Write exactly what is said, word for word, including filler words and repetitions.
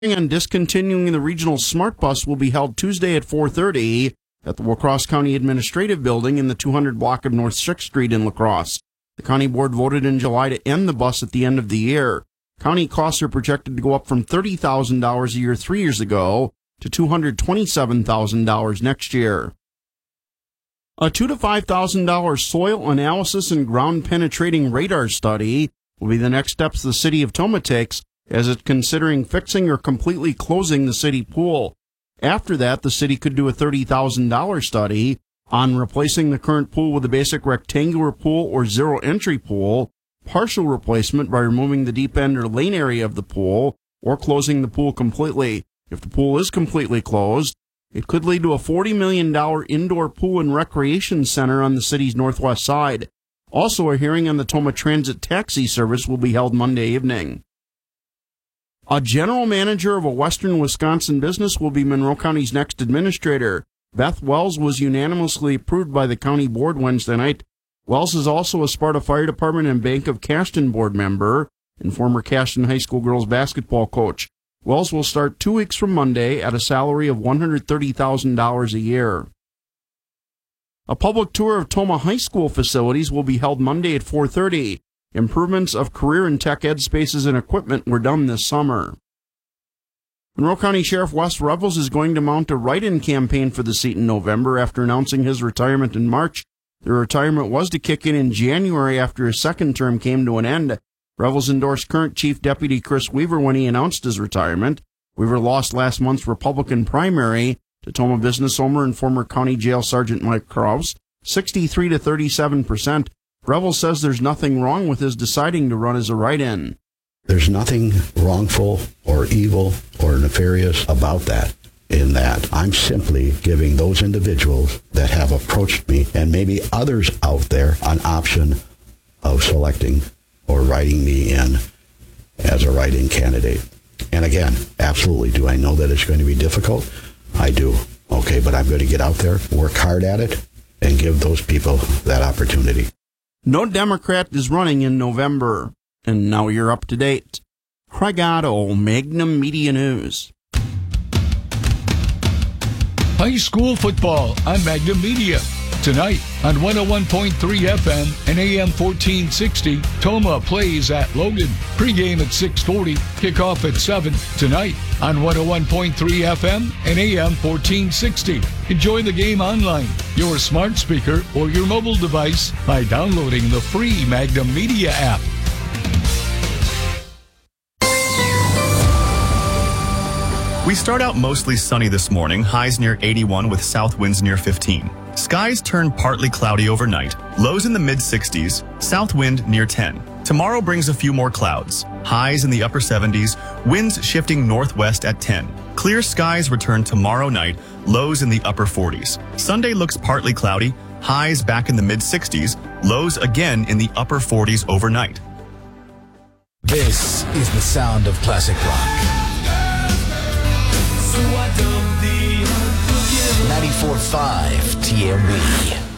on discontinuing the regional Smart Bus will be held Tuesday at four thirty at the La Crosse County Administrative Building in the two hundred block of North sixth Street in La Crosse. The county board voted in July to end the bus at the end of the year. County costs are projected to go up from thirty thousand dollars a year three years ago to two hundred twenty-seven thousand dollars next year. A two thousand to five thousand dollars soil analysis and ground penetrating radar study will be the next steps the city of Tomah takes as it's considering fixing or completely closing the city pool. After that, the city could do a thirty thousand dollars study on replacing the current pool with a basic rectangular pool or zero-entry pool, partial replacement by removing the deep end or lane area of the pool, or closing the pool completely. If the pool is completely closed, it could lead to a forty million dollars indoor pool and recreation center on the city's northwest side. Also, a hearing on the Tomah Transit Taxi Service will be held Monday evening. A general manager of a western Wisconsin business will be Monroe County's next administrator. Beth Wells was unanimously approved by the county board Wednesday night. Wells is also a Sparta Fire Department and Bank of Cashton board member and former Cashton High School girls basketball coach. Wells will start two weeks from Monday at a salary of one hundred thirty thousand dollars a year. A public tour of Tomah High School facilities will be held Monday at four thirty. Improvements of career and tech ed spaces and equipment were done this summer. Monroe County Sheriff Wes Revels is going to mount a write-in campaign for the seat in November after announcing his retirement in March. The retirement was to kick in in January after his second term came to an end. Revels endorsed current Chief Deputy Chris Weaver when he announced his retirement. Weaver lost last month's Republican primary to Tomah business owner and former County Jail Sergeant Mike Kraus, sixty-three to thirty-seven percent. Revels says there's nothing wrong with his deciding to run as a write-in. There's nothing wrongful or evil or nefarious about that, in that I'm simply giving those individuals that have approached me and maybe others out there an option of selecting or writing me in as a write-in candidate. And again, absolutely, do I know that it's going to be difficult? I do. Okay, but I'm going to get out there, work hard at it, and give those people that opportunity. No Democrat is running in November. And now you're up to date. Craig Otto, Magnum Media News. High school football on Magnum Media. Tonight on one oh one point three F M and A M fourteen sixty, Tomah plays at Logan. Pregame at six forty, kickoff at seven. Tonight on one oh one point three F M and A M fourteen sixty. Enjoy the game online, your smart speaker, or your mobile device by downloading the free Magnum Media app. We start out mostly sunny this morning, highs near eighty-one with south winds near fifteen. Skies turn partly cloudy overnight, lows in the mid sixties, south wind near ten. Tomorrow brings a few more clouds, highs in the upper seventies, winds shifting northwest at ten. Clear skies return tomorrow night, lows in the upper forties. Sunday looks partly cloudy, highs back in the mid sixties, lows again in the upper forties overnight. This is the sound of classic rock. ninety-four point five T M B.